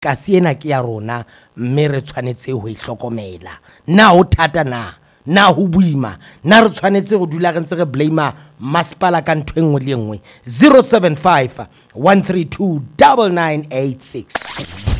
kasi ena ke ya rona mme re tshwanetse ho ihlokomela na ho thata na ho buima na re tshwanetse go dula re ntse re blame masepala ka ntho engwe le engwe 075 132 9986